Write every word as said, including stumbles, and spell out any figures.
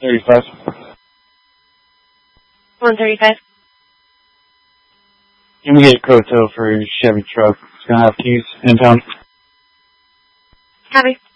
thirty-five. one thirty-five. Can we get a Koto for Chevy truck? It's gonna have keys in town. Copy.